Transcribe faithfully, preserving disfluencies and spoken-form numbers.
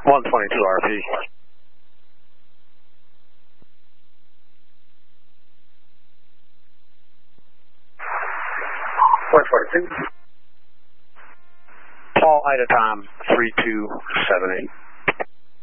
one twenty-two R P. one forty-two. Paul Ida Tom, three two seven eight.